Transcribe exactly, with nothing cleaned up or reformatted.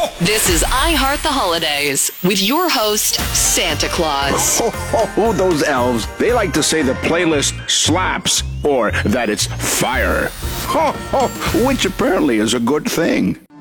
This is I Heart the Holidays with your host, Santa Claus. Ho, ho, ho, those elves. They like to say the playlist slaps or that it's fire. Ho, ho, which apparently is a good thing.